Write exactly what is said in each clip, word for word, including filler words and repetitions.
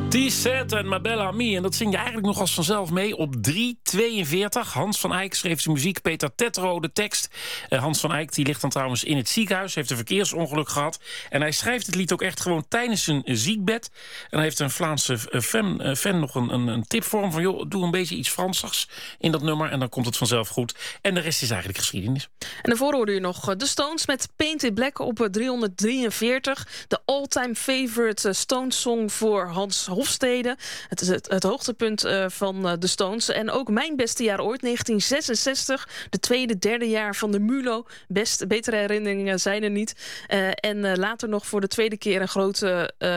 T-Set en Ma Belle Amie. En dat zing je eigenlijk nog als vanzelf mee op drie tweeënveertig. Hans van Eyck schreef de muziek, Peter Tetro de tekst. Uh, Hans van Eyck die ligt dan trouwens in het ziekenhuis. Heeft een verkeersongeluk gehad. En hij schrijft het lied ook echt gewoon tijdens een ziekbed. En hij heeft een Vlaamse fan, uh, fan nog een, een, een tip voor hem. Van joh, doe een beetje iets Fransigs in dat nummer. En dan komt het vanzelf goed. En de rest is eigenlijk geschiedenis. En daarvoor hoorde u nog The Stones met Painted Black op driehonderddrieënveertig. De all-time favorite Stones song voor Hans Hofstede. Het is het, het hoogtepunt uh, van uh, de Stones. En ook mijn beste jaar ooit, negentien zesenzestig. De tweede, derde jaar van de Mulo. Best, betere herinneringen zijn er niet. Uh, en uh, later nog voor de tweede keer een grote... Uh,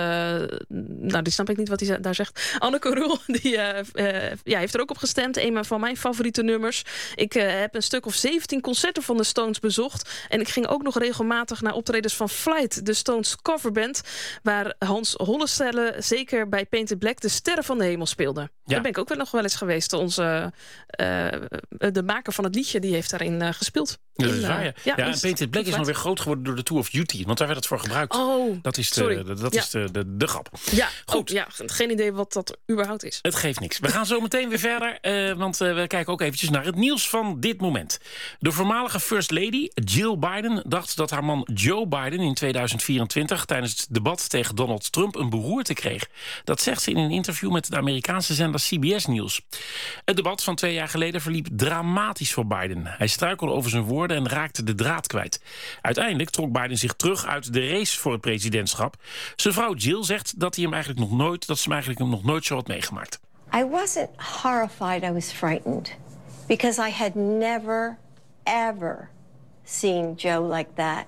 nou, die snap ik niet wat hij daar zegt. Anneke Roel, die uh, uh, ja, heeft er ook op gestemd. Een van mijn favoriete nummers. Ik uh, heb een stuk of zeventien concerten van de Stones bezocht. En ik ging ook nog regelmatig naar optredens van Flight, de Stones coverband, waar Hans Hollestelle zeker bij Painted Black de Sterren van de Hemel speelde. Ja. Daar ben ik ook wel nog wel eens geweest. Onze, uh, de maker van het liedje die heeft daarin uh, gespeeld. Dat is in, waar, ja. Uh, ja, ja en Painted Black is nog weer groot geworden door de Tour of Duty. Want daar werd het voor gebruikt. Oh, dat is de, sorry. de, dat ja. is de, de, de grap. Ja, goed. Oh, ja, geen idee wat dat überhaupt is. Het geeft niks. We gaan zo meteen weer verder. Uh, want uh, we kijken ook eventjes naar het nieuws van dit moment. De voormalige First Lady, Jill Biden, dacht dat haar man Joe Biden in tweeduizend vierentwintig... tijdens het debat tegen Donald Trump een beroerte kreeg. Dat zegt ze in een interview met de Amerikaanse zender C B S News. Het debat van twee jaar geleden verliep dramatisch voor Biden. Hij struikelde over zijn woorden en raakte de draad kwijt. Uiteindelijk trok Biden zich terug uit de race voor het presidentschap. Zijn vrouw Jill zegt dat, hij hem eigenlijk nog nooit, dat ze hem eigenlijk nog nooit zo had meegemaakt. I wasn't horrified, I was frightened. Because I had never, ever seen Joe like that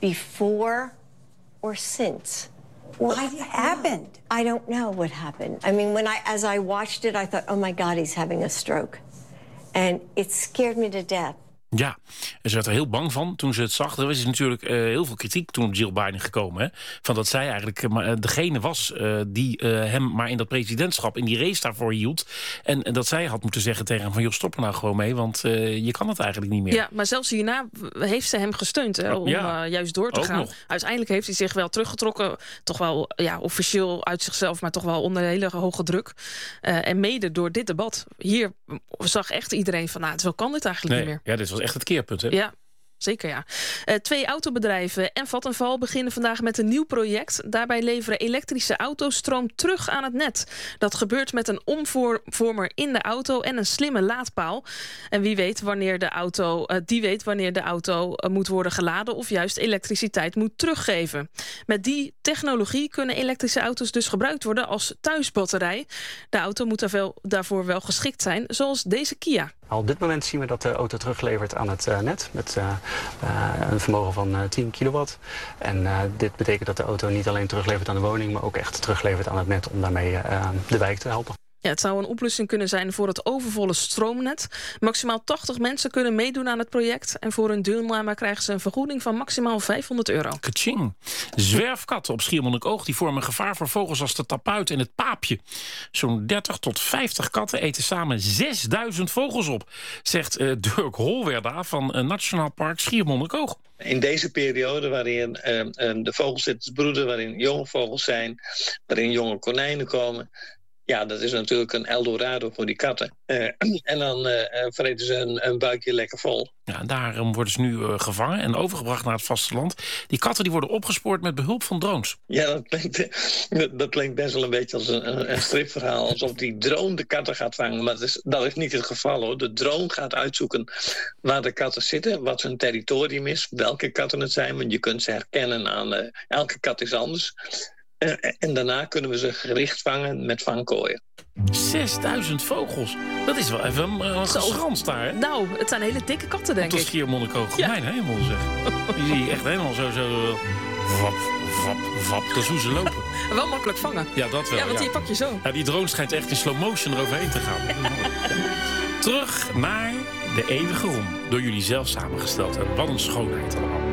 before or since. What happened? I don't know what happened. I mean, when I, as I watched it, I thought, oh my God, he's having a stroke. And it scared me to death. Ja, en ze werd er heel bang van toen ze het zag. Er was natuurlijk uh, heel veel kritiek toen op Jill Biden gekomen. Hè? Van dat zij eigenlijk uh, degene was uh, die uh, hem maar in dat presidentschap, in die race daarvoor hield. En, en dat zij had moeten zeggen tegen hem van joh, stop er nou gewoon mee, want uh, je kan het eigenlijk niet meer. Ja, maar zelfs hierna heeft ze hem gesteund hè, om ja, uh, juist door te gaan. Nog. Uiteindelijk heeft hij zich wel teruggetrokken. Toch wel ja, officieel uit zichzelf, maar toch wel onder hele hoge druk. Uh, en mede door dit debat. Hier zag echt iedereen van, nou, zo kan dit eigenlijk nee, niet meer. Ja, dit was echt het keerpunt, hè? Ja. Zeker, ja. Uh, twee autobedrijven en Vattenfall beginnen vandaag met een nieuw project. Daarbij leveren elektrische auto's stroom terug aan het net. Dat gebeurt met een omvormer in de auto en een slimme laadpaal. En wie weet wanneer de auto, uh, die weet wanneer de auto uh, moet worden geladen of juist elektriciteit moet teruggeven. Met die technologie kunnen elektrische auto's dus gebruikt worden als thuisbatterij. De auto moet daar wel, daarvoor wel geschikt zijn, zoals deze Kia. Al op dit moment zien we dat de auto teruglevert aan het uh, net met uh, uh, een vermogen van uh, tien kilowatt. En uh, dit betekent dat de auto niet alleen teruglevert aan de woning, maar ook echt teruglevert aan het net om daarmee uh, de wijk te helpen. Ja, het zou een oplossing kunnen zijn voor het overvolle stroomnet. Maximaal tachtig mensen kunnen meedoen aan het project. En voor hun deelname krijgen ze een vergoeding van maximaal vijfhonderd euro. Kaching. Zwerfkatten op Schiermonnikoog die vormen gevaar voor vogels als de tapuit en het paapje. Zo'n dertig tot vijftig katten eten samen zesduizend vogels op, zegt uh, Dirk Holwerda van uh, Nationaal Park Schiermonnikoog. In deze periode waarin uh, uh, de vogels zitten te broeden, waarin jonge vogels zijn, waarin jonge konijnen komen. Ja, dat is natuurlijk een Eldorado voor die katten. Uh, en dan uh, vreten ze een, een buikje lekker vol. Ja, daarom worden ze nu uh, gevangen en overgebracht naar het vasteland. Die katten die worden opgespoord met behulp van drones. Ja, dat klinkt, dat klinkt best wel een beetje als een, een stripverhaal. Alsof die drone de katten gaat vangen. Maar dat is, dat is niet het geval, hoor. De drone gaat uitzoeken waar de katten zitten, wat hun territorium is, welke katten het zijn. Want je kunt ze herkennen aan... Uh, elke kat is anders. Uh, en daarna kunnen we ze gericht vangen met vangkooien. zesduizend vogels. Dat is wel even een, een geschans daar, hè? Nou, het zijn hele dikke katten, denk ik. Tot Schiermonnikoog. Ja. Mijn hemel, zeg. Die zie je echt helemaal zo, zo... Vap, vap, vap. Dat is hoe ze lopen. Wel makkelijk vangen. Ja, dat wel. Ja, want ja. die pak je zo. Ja, die drone schijnt echt in slow motion eroverheen te gaan. Terug naar de eeuwige roem. Door jullie zelf samengesteld. En wat een schoonheid allemaal.